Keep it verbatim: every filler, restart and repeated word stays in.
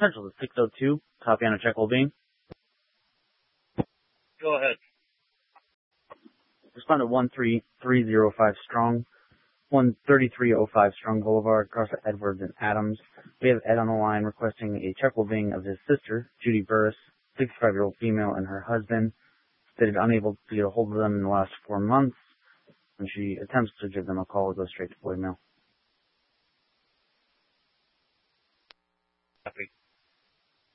Central to six oh two, Tatiana check will be. Go ahead. Respond to one three three zero five Strong, one thirty-three oh five Strong Boulevard, across Edwards and Adams. We have Ed on the line requesting a check will be of his sister, Judy Burris, sixty-five-year-old female, and her husband. Stated unable to get a hold of them in the last four months. When she attempts to give them a call, it goes straight to voicemail.